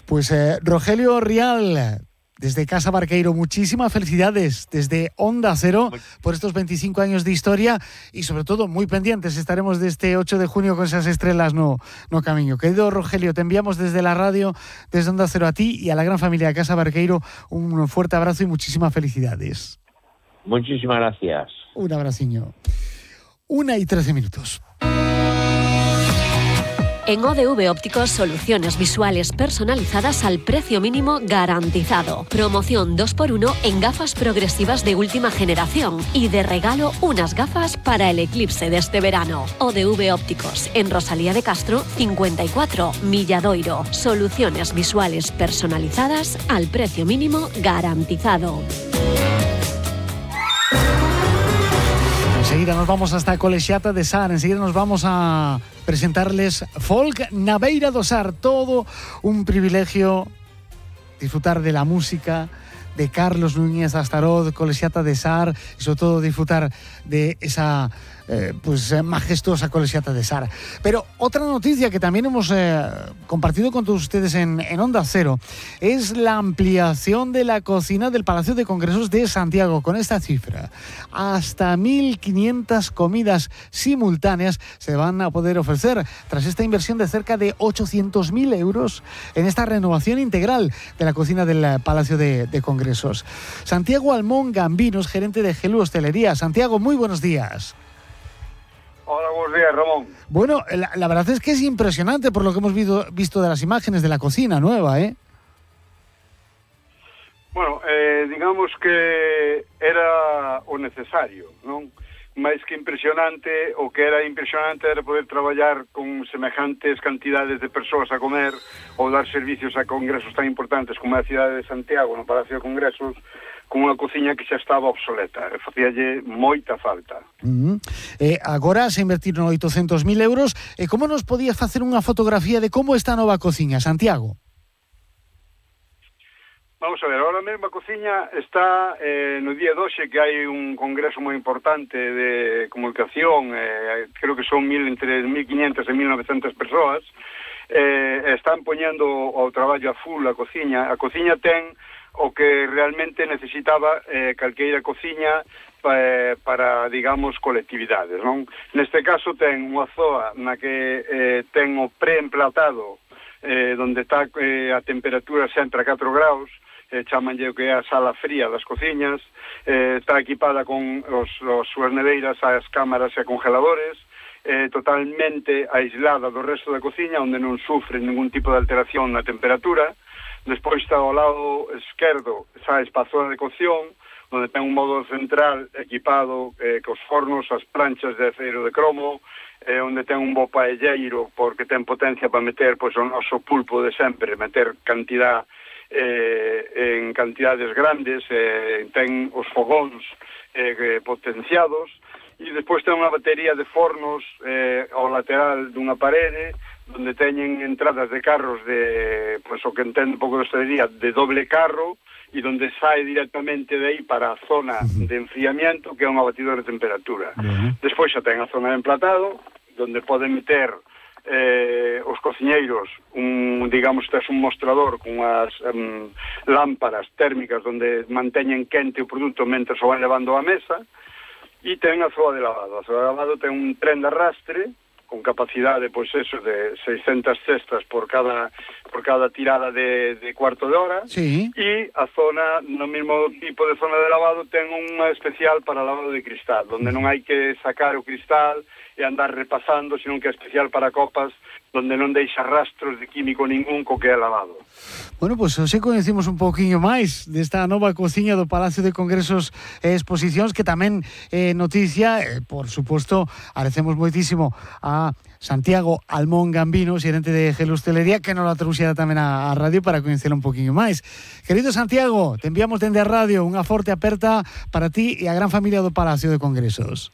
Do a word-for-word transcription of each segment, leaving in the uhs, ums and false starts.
Pues eh, Rogelio Rial, desde Casa Barqueiro, muchísimas felicidades desde Onda Cero por estos veinticinco años de historia y sobre todo muy pendientes estaremos de este ocho de junio con esas estrellas no, no camiño. Querido Rogelio, te enviamos desde la radio, desde Onda Cero a ti y a la gran familia de Casa Barqueiro un fuerte abrazo y muchísimas felicidades. Muchísimas gracias. Un abraciño. Una y trece minutos. En O D V Ópticos, soluciones visuales personalizadas al precio mínimo garantizado. Promoción dos por uno en gafas progresivas de última generación y de regalo unas gafas para el eclipse de este verano. O D V Ópticos, en Rosalía de Castro, cincuenta y cuatro, Milladoiro. Soluciones visuales personalizadas al precio mínimo garantizado. Enseguida nos vamos hasta Colexiata de Sar, enseguida nos vamos a presentarles Folk na Beira do Sar, todo un privilegio disfrutar de la música de Carlos Núñez Astaroz, Colexiata de Sar y sobre todo disfrutar de esa eh, pues eh, majestuosa Colexiata de Sar. Pero otra noticia que también hemos eh, compartido con todos ustedes en, en Onda Cero es la ampliación de la cocina del Palacio de Congresos de Santiago con esta cifra. Hasta mil quinientas comidas simultáneas se van a poder ofrecer tras esta inversión de cerca de ochocientos mil euros en esta renovación integral de la cocina del Palacio de, de Congresos. Santiago Almón Gambinos, gerente de Gelú Hostelería. Santiago, muy buenos días. Hola, buenos días, Ramón. Bueno, la, la verdad es que es impresionante por lo que hemos visto, visto de las imágenes de la cocina nueva, ¿eh? Bueno, eh, digamos que era o necesario, non? Mais que impresionante, o que era impresionante era poder traballar con semejantes cantidades de persoas a comer ou dar servicios a congresos tan importantes como a cidade de Santiago, no Palacio de Congresos, con unha cociña que xa estaba obsoleta, e facíalle moita falta. Uh-huh. Eh, agora se invertiron oitocentos mil euros. E como nos podías facer unha fotografía de como está a nova cociña, Santiago? Vamos a ver, ahora mesmo a cociña está eh, no día de hoxe que hai un congreso moi importante de comunicación, eh, creo que son mil, entre mil quinientas e mil novecentas persoas, eh, están poñendo ao traballo a full a cociña. A cociña ten o que realmente necesitaba eh, calqueira cociña eh, para, digamos, colectividades, non? Neste caso ten unha zoa na que eh, ten o preemplatado, eh, onde está eh, a temperatura sempre a catro graus, eh, chamanlle o que é a sala fría das cociñas, eh, está equipada con os, os súas neveiras, as cámaras e congeladores, eh, totalmente aislada do resto da cociña, onde non sufre ningún tipo de alteración na temperatura. Despois está ao lado esquerdo, xa a zona de cocción, onde ten un modo central equipado eh, cos fornos, as planchas de acero de cromo, eh, onde ten un bo paelleiro, porque ten potencia para meter pois, o noso pulpo de sempre, meter cantidad eh, en cantidades grandes, eh, ten os fogóns eh, potenciados, e despois ten unha batería de fornos eh, ao lateral dunha parede, onde teñen entradas de carros de, pois o que entendo un pouco de hostelería, de doble carro, e onde sae directamente de aí para a zona de enfriamiento, que é unha batidora de temperatura. Uh-huh. Despois xa ten a zona de emplatado, onde poden meter eh, os cociñeiros, un, digamos, tes un mostrador con as um, lámparas térmicas onde manteñen quente o produto mentre o van levando á mesa, e ten a zoa de lavado. A zoa de lavado ten un tren de arrastre, con capacidade, pois eso, de seiscentas cestas por cada por cada tirada de, de cuarto de hora, sí. E a zona, no mesmo tipo de zona de lavado, ten unha especial para lavado de cristal, onde non hai que sacar o cristal e andar repasando, senón que é especial para copas, onde non deixa rastros de químico ningún co que é lavado. Bueno, pois pues, hoxe coñecimos un pouquiño máis desta nova cociña do Palacio de Congresos e Exposicións, que tamén é eh, noticia, eh, por suposto, agradecemos moitísimo a Santiago Almón Gambinos, xerente de Gelú Hostelería, que nos la trouxera tamén a, a radio para coñecelo un pouquiño máis. Querido Santiago, te enviamos dende a radio unha forte aperta para ti e a gran familia do Palacio de Congresos.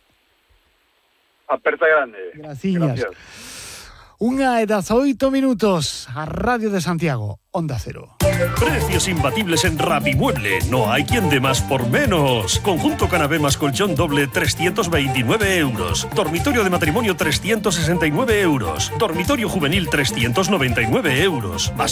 Aperta grande. Graciñas. Gracias. Unha e dezaoito minutos, a Radio de Santiago, Onda Cero. Precios imbatibles en Rapimueble. No hay quien dé más por menos. Conjunto canapé más colchón doble, trescientos veintinueve euros. Dormitorio de matrimonio, trescientos sesenta y nueve euros. Dormitorio juvenil, trescientos noventa y nueve euros. Más